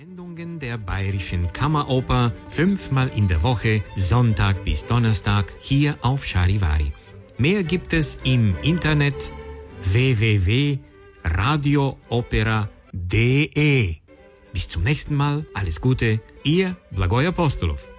Sendungen der Bayerischen Kammeroper 5-mal in der Woche, Sonntag bis Donnerstag, hier auf Charivari. Mehr gibt es im Internet www.radioopera.de. Bis zum nächsten Mal, alles Gute, Ihr Blagoj Apostolov.